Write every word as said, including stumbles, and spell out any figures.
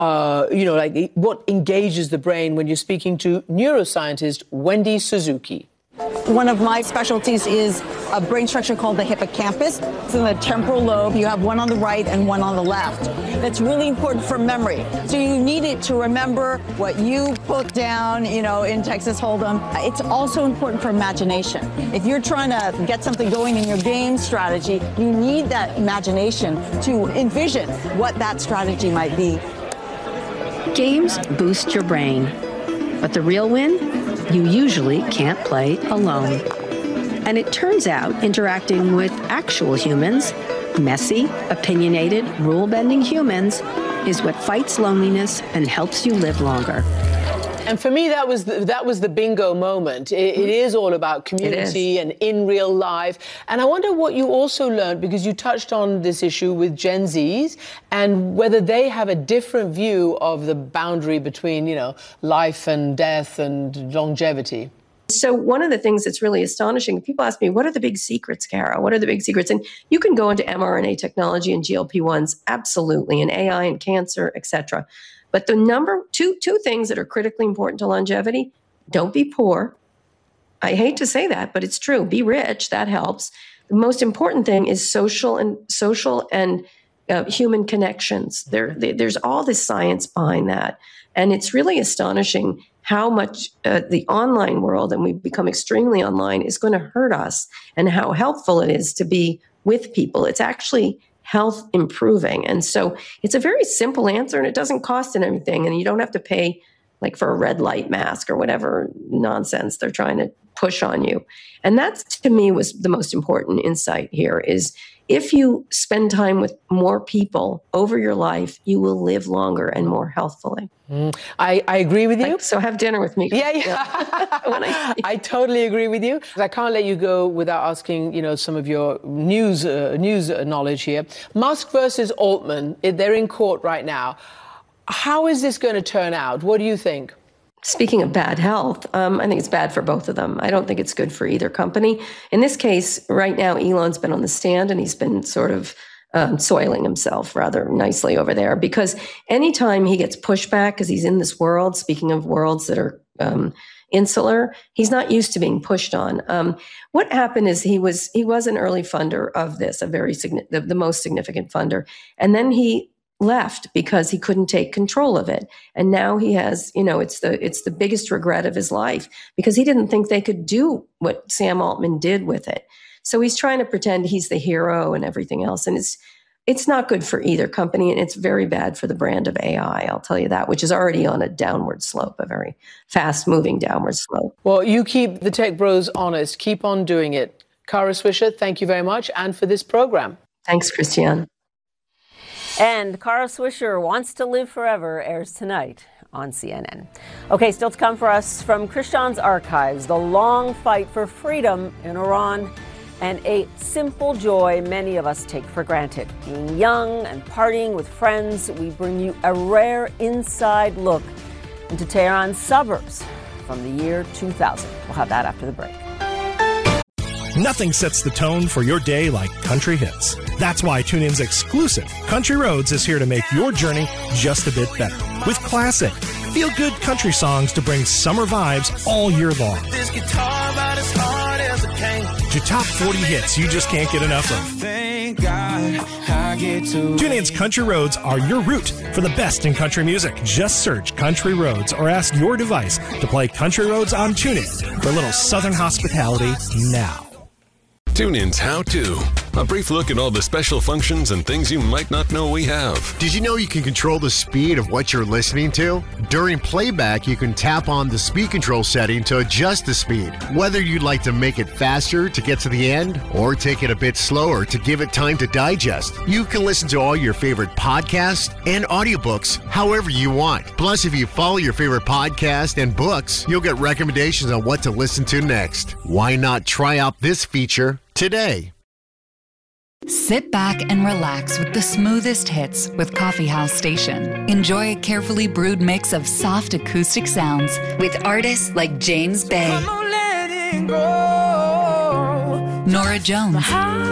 uh, you know, like what engages the brain when you're speaking to neuroscientist Wendy Suzuki. One of my specialties is a brain structure called the hippocampus. It's in the temporal lobe. You have one on the right and one on the left. That's really important for memory. So you need it to remember what you put down, you know, in Texas Hold'em. It's also important for imagination. If you're trying to get something going in your game strategy, you need that imagination to envision what that strategy might be. Games boost your brain, but the real win? You usually can't play alone. And it turns out interacting with actual humans, messy, opinionated, rule-bending humans, is what fights loneliness and helps you live longer. And for me, that was the, that was the bingo moment. It, it is all about community and in real life. And I wonder what you also learned, because you touched on this issue with Gen Zs and whether they have a different view of the boundary between, you know, life and death and longevity. So one of the things that's really astonishing, people ask me, what are the big secrets, Kara? What are the big secrets? And you can go into mRNA technology and G L P ones, absolutely, and A I and cancer, et cetera. But the number two, two things that are critically important to longevity, don't be poor. I hate to say that, but it's true. Be rich, that helps. The most important thing is social and social and uh, human connections. There, they, there's all this science behind that. And it's really astonishing how much uh, the online world, and we've become extremely online, is going to hurt us, and how helpful it is to be with people. It's actually health improving. And so it's a very simple answer, and it doesn't cost anything. And you don't have to pay like for a red light mask or whatever nonsense they're trying to push on you. And that, to me, was the most important insight here is if you spend time with more people over your life, you will live longer and more healthfully. Mm, I, I agree with you. Like, so have dinner with me. Yeah, yeah. when I, I totally agree with you. I can't let you go without asking, you know, some of your news uh, news knowledge here. Musk versus Altman, they're in court right now. How is this going to turn out? What do you think? Speaking of bad health, um, I think it's bad for both of them. I don't think it's good for either company. In this case, right now, Elon's been on the stand and he's been sort of um, soiling himself rather nicely over there, because anytime he gets pushback, because he's in this world, speaking of worlds that are um, insular, he's not used to being pushed on. Um, what happened is he was he was an early funder of this, a very signi- the, the most significant funder, and then he left because he couldn't take control of it. And now he has, you know, it's the it's the biggest regret of his life, because he didn't think they could do what Sam Altman did with it. So he's trying to pretend he's the hero and everything else. And it's it's not good for either company, and it's very bad for the brand of A I, I'll tell you that, which is already on a downward slope, a very fast-moving downward slope. Well, you keep the tech bros honest. Keep on doing it. Kara Swisher, thank you very much, and for this program. Thanks, Christiane. And Kara Swisher Wants to Live Forever airs tonight on C N N. Okay, still to come for us from Christiane's archives, the long fight for freedom in Iran and a simple joy many of us take for granted. Being young and partying with friends, we bring you a rare inside look into Tehran's suburbs from the year two thousand. We'll have that after the break. Nothing sets the tone for your day like country hits. That's why TuneIn's exclusive Country Roads is here to make your journey just a bit better. With classic, feel-good country songs to bring summer vibes all year long. This guitar about as hard as it came. To top forty hits you just can't get enough of. Thank God I get to TuneIn's Country Roads are your route for the best in country music. Just search Country Roads or ask your device to play Country Roads on TuneIn for a little southern hospitality now. TuneIn's How To. A brief look at all the special functions and things you might not know we have. Did you know you can control the speed of what you're listening to? During playback, you can tap on the speed control setting to adjust the speed. Whether you'd like to make it faster to get to the end or take it a bit slower to give it time to digest, you can listen to all your favorite podcasts and audiobooks however you want. Plus, if you follow your favorite podcast and books, you'll get recommendations on what to listen to next. Why not try out this feature today? Sit back and relax with the smoothest hits with Coffee House Station. Enjoy a carefully brewed mix of soft acoustic sounds with artists like James Bay, Norah Jones,